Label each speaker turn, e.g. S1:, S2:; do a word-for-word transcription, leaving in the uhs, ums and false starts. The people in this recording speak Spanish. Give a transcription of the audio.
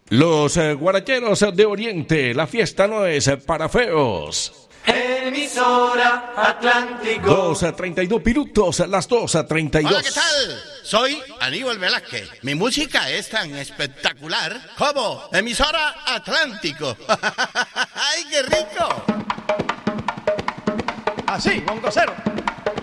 S1: Los eh, guaracheros de Oriente, la fiesta no es eh, para feos.
S2: Emisora Atlántico.
S1: dos a treinta y dos minutos, las dos a treinta y dos.
S3: Hola, ¿qué tal? Soy Aníbal Velázquez. Mi música es tan espectacular como Emisora Atlántico. ¡Ay, qué rico!
S4: Así, bongocero.